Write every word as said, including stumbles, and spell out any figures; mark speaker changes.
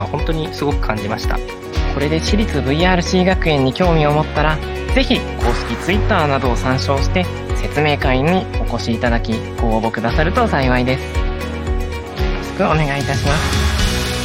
Speaker 1: 本当にすごく感じました。
Speaker 2: これで私立 ブイアールシー 学園に興味を持ったら、ぜひ公式 Twitter などを参照して説明会にお越しいただきご応募くださると幸いです。よろしくお願いいたします。